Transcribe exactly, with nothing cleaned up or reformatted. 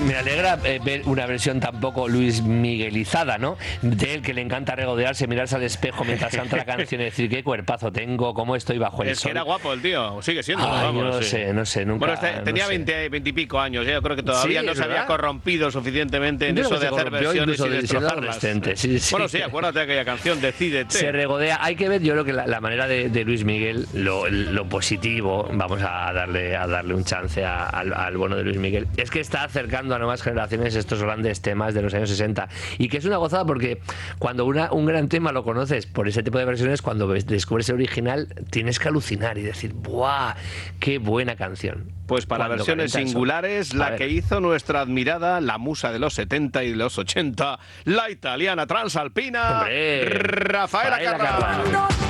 me alegra eh, ver una versión tampoco Luis Miguelizada, ¿no? De él, que le encanta regodearse, mirarse al espejo mientras canta la canción y decir qué cuerpazo tengo, cómo estoy bajo el Es sol. que era guapo el tío, sigue siendo. Ay, vamos, no sí. sé, no sé, nunca. Bueno, este, tenía no sé. veinte, veinte y pico años, yo creo que todavía Sí, no ¿es se había verdad? corrompido suficientemente en Yo creo eso que de se hacer corrompió versiones incluso y de- siendo destrozarlas. adolescente, sí, sí. Bueno, sí, acuérdate de aquella canción, Decídete. Se regodea. Hay que ver, yo creo que la, la manera de, de Luis Miguel, lo, lo positivo, vamos a darle a darle un chance a, al, al bono de Luis Miguel, es que está acercando a nuevas generaciones estos grandes temas de los años sesenta. Y que es una gozada porque cuando una, un gran tema lo conoces por ese tipo de versiones, cuando ves, descubres el original, tienes que alucinar y decir, ¡buah! ¡Qué buena canción! Pues para Cuando versiones calienta el sol. singulares, A la ver. que hizo nuestra admirada, la musa de los setenta y de los ochenta, la italiana transalpina, Hombre, Rafaela Rafaela Carrà. Carrà.